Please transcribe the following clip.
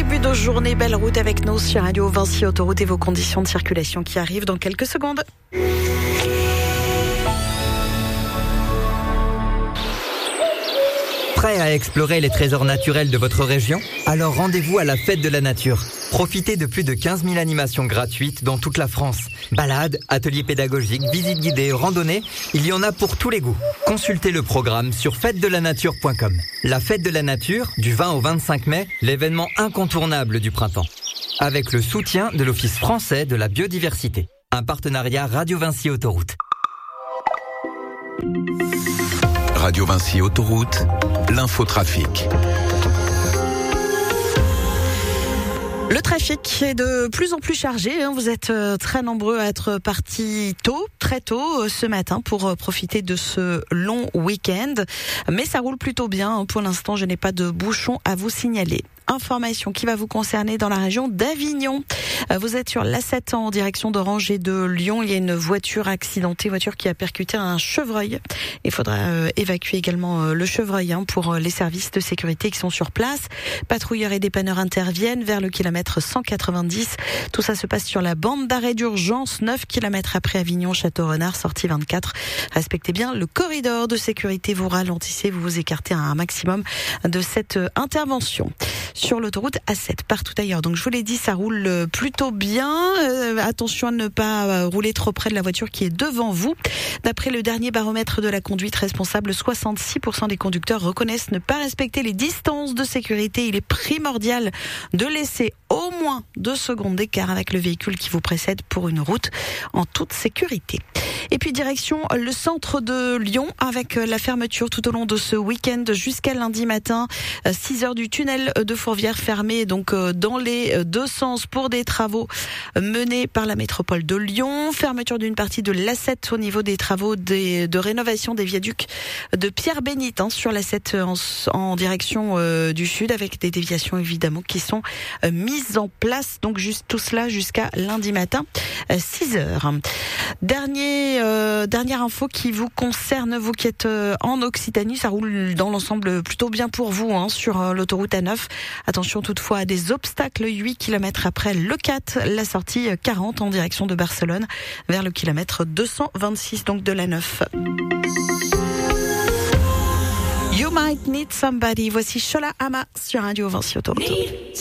début de journée, belle route avec nous sur Radio Vinci Autoroute et vos conditions de circulation qui arrivent dans quelques secondes. Prêt à explorer les trésors naturels de votre région? Alors rendez-vous à la Fête de la Nature. Profitez de plus de 15 000 animations gratuites dans toute la France. Balades, ateliers pédagogiques, visites guidées, randonnées, il y en a pour tous les goûts. Consultez le programme sur fêtedelanature.com. La Fête de la Nature, du 20 au 25 mai, l'événement incontournable du printemps. Avec le soutien de l'Office français de la biodiversité. Un partenariat Radio Vinci Autoroute. Radio Vinci Autoroute, l'infotrafic. Le trafic est de plus en plus chargé. Vous êtes très nombreux à être partis très tôt ce matin pour profiter de ce long week-end. Mais ça roule plutôt bien. Pour l'instant, je n'ai pas de bouchon à vous signaler. Information qui va vous concerner dans la région d'Avignon. Vous êtes sur l'A7 en direction d'Orange et de Lyon. Il y a une voiture accidentée, voiture qui a percuté un chevreuil. Il faudra évacuer également le chevreuil pour les services de sécurité qui sont sur place. Patrouilleurs et dépanneurs interviennent vers le kilomètre 190. Tout ça se passe sur la bande d'arrêt d'urgence, 9 km après Avignon, Château-Renard, sortie 24. Respectez bien le corridor de sécurité. Vous ralentissez, vous vous écartez un maximum de cette intervention. Sur l'autoroute A7, partout ailleurs. Donc je vous l'ai dit, ça roule plutôt bien. Attention à ne pas rouler trop près de la voiture qui est devant vous. D'après le dernier baromètre de la conduite responsable, 66% des conducteurs reconnaissent ne pas respecter les distances de sécurité. Il est primordial de laisser au moins 2 secondes d'écart avec le véhicule qui vous précède pour une route en toute sécurité. Et puis direction le centre de Lyon avec la fermeture tout au long de ce week-end jusqu'à lundi matin. 6 heures du tunnel de Fourvière fermé donc dans les deux sens pour des travaux menés par la métropole de Lyon. Fermeture d'une partie de l'A7 au niveau des travaux de rénovation des viaducs de Pierre-Bénite sur l'A7 en direction du sud avec des déviations évidemment qui sont mises en place. Donc juste tout cela jusqu'à lundi matin 6 heures. Dernière info qui vous concerne, vous qui êtes en Occitanie, ça roule dans l'ensemble plutôt bien pour vous sur l'autoroute A9. Attention toutefois à des obstacles 8 km après le 4, la sortie 40 en direction de Barcelone vers le kilomètre 226 donc de l'A9. You might need somebody. Voici Shola Ama sur Radio Vinci Autoroute.